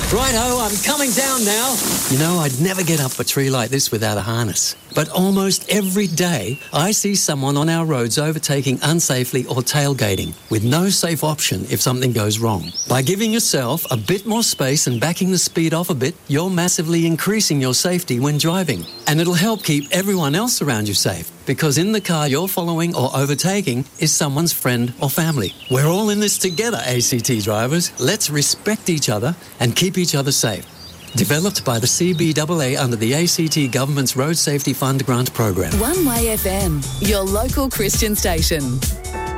Righto, I'm coming down now. You know, I'd never get up a tree like this without a harness. But almost every day, I see someone on our roads overtaking unsafely or tailgating with no safe option if something goes wrong. By giving yourself a bit more space and backing the speed off a bit, you're massively increasing your safety when driving. And it'll help keep everyone else around you safe, because in the car you're following or overtaking is someone's friend or family. We're all in this together, ACT drivers. Let's respect each other and keep each other safe. Developed by the CBAA under the ACT Government's Road Safety Fund Grant Program. One Way FM, your local Christian station.